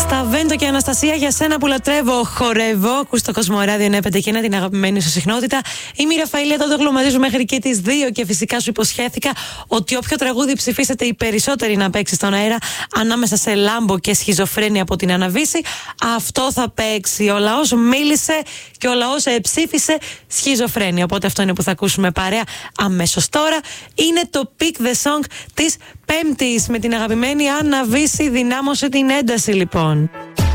Στα Βέντο και Αναστασία, για σένα που λατρεύω, χορεύω. Ακούς το Κοσμοράδιο 951, την αγαπημένη σου συχνότητα. Είμαι η Ραφαήλια Τόντογλου, μαζί σου μέχρι και τις 2. Και φυσικά σου υποσχέθηκα ότι όποιο τραγούδι ψηφίσετε οι περισσότεροι να παίξει στον αέρα, ανάμεσα σε Λάμπο και Σχιζοφρένεια από την Αναβίση, αυτό θα παίξει. Ο λαός μίλησε και ο λαός ψήφισε Σχιζοφρένεια. Οπότε αυτό είναι που θα ακούσουμε παρέα αμέσως τώρα. Είναι το Pick the Song της Πέμπτης με την αγαπημένη Αναβίση. Δυνάμωσε την ένταση λοιπόν.